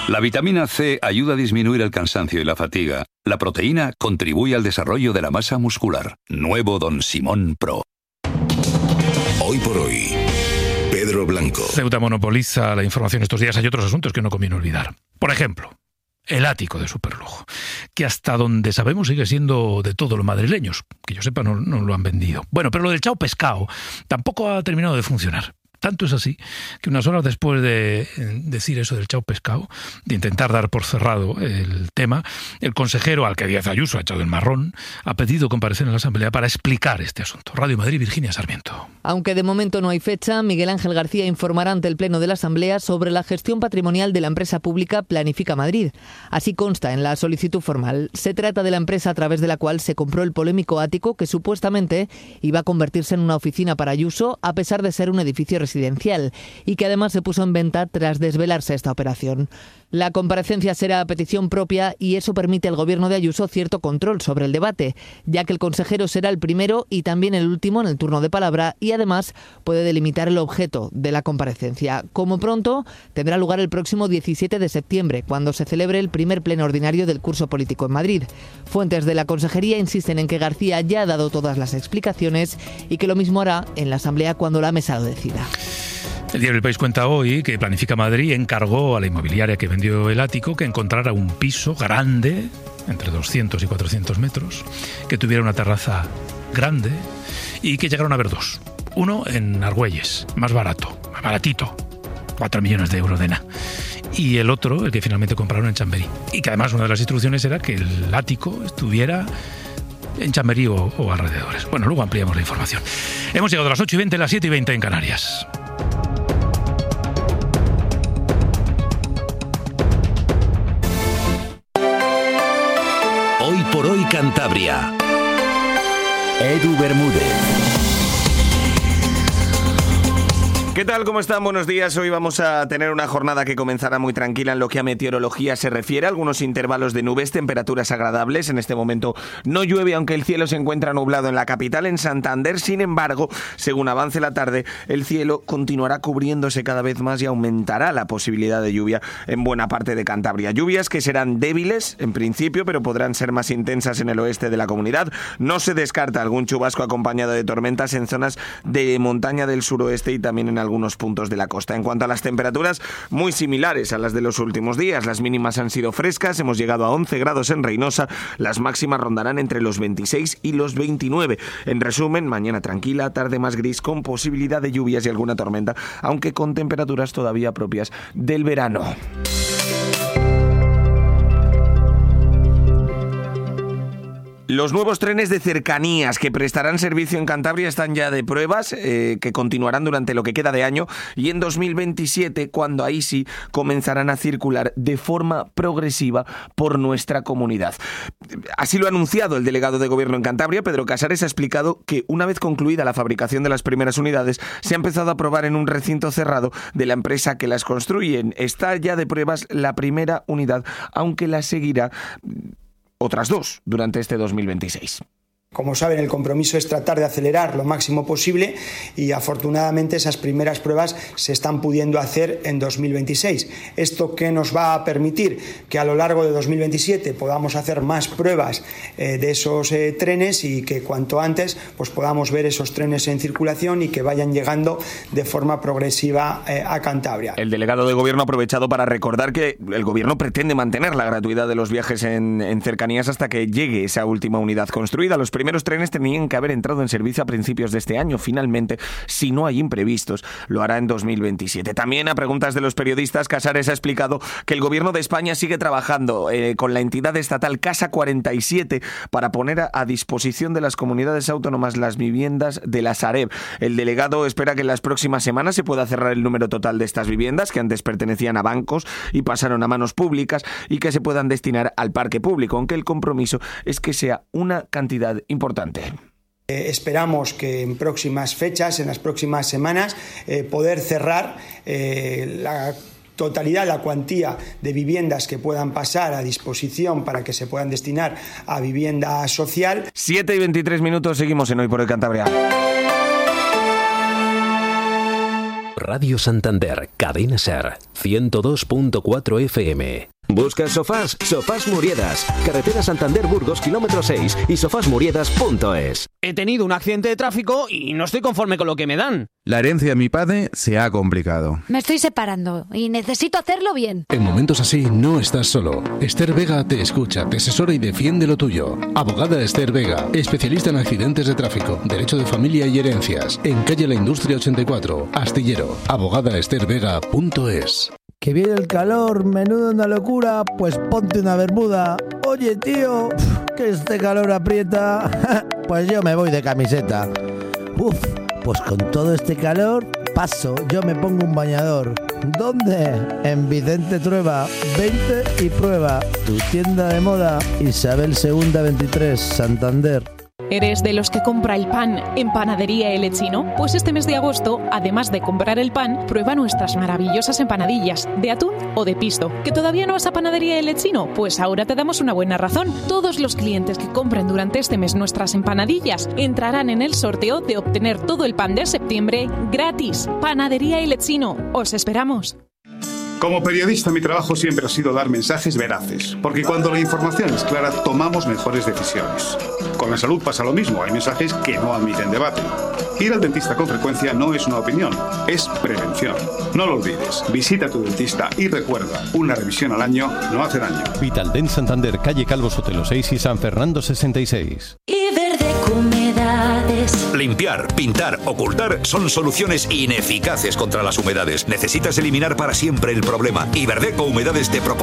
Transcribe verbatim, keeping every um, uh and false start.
La vitamina C ayuda a disminuir el cansancio y la fatiga. La proteína contribuye al desarrollo de la masa muscular. Nuevo Don Simón Pro. Hoy por hoy, Pedro Blanco. Ceuta monopoliza la información estos días. Hay otros asuntos que no conviene olvidar. Por ejemplo, el ático de superlujo, que hasta donde sabemos sigue siendo de todos los madrileños. Que yo sepa, no, no lo han vendido. Bueno, pero lo del Chao Pescado tampoco ha terminado de funcionar. Tanto es así que unas horas después de decir eso del Chao Pescado, de intentar dar por cerrado el tema, el consejero, al que Díaz Ayuso ha echado el marrón, ha pedido comparecer en la Asamblea para explicar este asunto. Radio Madrid, Virginia Sarmiento. Aunque de momento no hay fecha, Miguel Ángel García informará ante el Pleno de la Asamblea sobre la gestión patrimonial de la empresa pública Planifica Madrid. Así consta en la solicitud formal. Se trata de la empresa a través de la cual se compró el polémico ático que supuestamente iba a convertirse en una oficina para Ayuso, a pesar de ser un edificio residencial, y que además se puso en venta tras desvelarse esta operación. La comparecencia será a petición propia y eso permite al gobierno de Ayuso cierto control sobre el debate, ya que el consejero será el primero y también el último en el turno de palabra y además puede delimitar el objeto de la comparecencia. Como pronto, tendrá lugar el próximo diecisiete de septiembre, cuando se celebre el primer pleno ordinario del curso político en Madrid. Fuentes de la Consejería insisten en que García ya ha dado todas las explicaciones y que lo mismo hará en la Asamblea cuando la mesa lo decida. El diario El País cuenta hoy que Planifica Madrid encargó a la inmobiliaria que vendió el ático que encontrara un piso grande, entre doscientos y cuatrocientos metros, que tuviera una terraza grande y que llegaron a ver dos. Uno en Argüelles, más barato, más baratito, cuatro millones de euros de nada. Y el otro, el que finalmente compraron en Chamberí. Y que además una de las instrucciones era que el ático estuviera en Chamberí o, o alrededores. Bueno, luego ampliamos la información. Hemos llegado a las ocho y veinte, las siete y veinte en Canarias. Hoy por hoy Cantabria. Edu Bermúdez. ¿Qué tal? ¿Cómo están? Buenos días. Hoy vamos a tener una jornada que comenzará muy tranquila en lo que a meteorología se refiere. Algunos intervalos de nubes, temperaturas agradables. En este momento no llueve, aunque el cielo se encuentra nublado en la capital, en Santander. Sin embargo, según avance la tarde, el cielo continuará cubriéndose cada vez más y aumentará la posibilidad de lluvia en buena parte de Cantabria. Lluvias que serán débiles en principio, pero podrán ser más intensas en el oeste de la comunidad. No se descarta algún chubasco acompañado de tormentas en zonas de montaña del suroeste y también en algunos puntos de la costa. En cuanto a las temperaturas, muy similares a las de los últimos días. Las mínimas han sido frescas, hemos llegado a once grados en Reynosa, las máximas rondarán entre los veintiséis y los veintinueve. En resumen, mañana tranquila, tarde más gris con posibilidad de lluvias y alguna tormenta, aunque con temperaturas todavía propias del verano. Los nuevos trenes de cercanías que prestarán servicio en Cantabria están ya de pruebas, eh, que continuarán durante lo que queda de año y en dos mil veintisiete, cuando ahí sí comenzarán a circular de forma progresiva por nuestra comunidad. Así lo ha anunciado el delegado de Gobierno en Cantabria, Pedro Casares. Ha explicado que una vez concluida la fabricación de las primeras unidades, se ha empezado a probar en un recinto cerrado de la empresa que las construye. Está ya de pruebas la primera unidad, aunque la seguirá otras dos durante este dos mil veintiséis. Como saben, el compromiso es tratar de acelerar lo máximo posible y afortunadamente esas primeras pruebas se están pudiendo hacer en dos mil veintiséis. ¿Esto qué nos va a permitir? Que a lo largo de dos mil veintisiete podamos hacer más pruebas eh, de esos eh, trenes y que cuanto antes pues podamos ver esos trenes en circulación y que vayan llegando de forma progresiva eh, a Cantabria. El delegado de Gobierno ha aprovechado para recordar que el Gobierno pretende mantener la gratuidad de los viajes en, en cercanías hasta que llegue esa última unidad construida. Los Los primeros trenes tenían que haber entrado en servicio a principios de este año. Finalmente, si no hay imprevistos, lo hará en dos mil veintisiete. También, a preguntas de los periodistas, Casares ha explicado que el Gobierno de España sigue trabajando eh, con la entidad estatal Casa cuarenta y siete para poner a, a disposición de las comunidades autónomas las viviendas de la Sareb. El delegado espera que en las próximas semanas se pueda cerrar el número total de estas viviendas, que antes pertenecían a bancos y pasaron a manos públicas, y que se puedan destinar al parque público, aunque el compromiso es que sea una cantidad importante. Eh, esperamos que en próximas fechas, en las próximas semanas, eh, poder cerrar eh, la totalidad, la cuantía de viviendas que puedan pasar a disposición para que se puedan destinar a vivienda social. siete y veintitrés minutos, seguimos en Hoy por Hoy Cantabria. Radio Santander, Cadena Ser, ciento dos punto cuatro F M. ¿Buscas sofás? Sofás Muriedas. Carretera Santander-Burgos, kilómetro seis y sofás muriedas punto es. He tenido un accidente de tráfico y no estoy conforme con lo que me dan. La herencia de mi padre se ha complicado. Me estoy separando y necesito hacerlo bien. En momentos así no estás solo. Esther Vega te escucha, te asesora y defiende lo tuyo. Abogada Esther Vega, especialista en accidentes de tráfico, derecho de familia y herencias. En calle La Industria ochenta y cuatro, Astillero. abogada ester vega punto es. Que viene el calor, menudo una locura, pues ponte una bermuda. Oye, tío, que este calor aprieta. Pues yo me voy de camiseta. Uf, pues con todo este calor, paso, yo me pongo un bañador. ¿Dónde? En Vicente Trueba, veinte y prueba. Tu tienda de moda, Isabel segunda veintitrés, Santander. ¿Eres de los que compra el pan en Panadería El Lechino? Pues este mes de agosto, además de comprar el pan, prueba nuestras maravillosas empanadillas de atún o de pisto. ¿Que todavía no vas a Panadería El Lechino? Pues ahora te damos una buena razón. Todos los clientes que compren durante este mes nuestras empanadillas entrarán en el sorteo de obtener todo el pan de septiembre gratis. Panadería El Lechino. Os esperamos. Como periodista, mi trabajo siempre ha sido dar mensajes veraces, porque cuando la información es clara, tomamos mejores decisiones. Con la salud pasa lo mismo, hay mensajes que no admiten debate. Ir al dentista con frecuencia no es una opinión, es prevención. No lo olvides, visita a tu dentista y recuerda, una revisión al año no hace daño. Vitaldent Santander, calle Calvo Sotelo seis y San Fernando sesenta y seis. Y Verde Humedades. Limpiar, pintar, ocultar son soluciones ineficaces contra las humedades. Necesitas eliminar para siempre el problema. Iberdeco Humedades te proporciona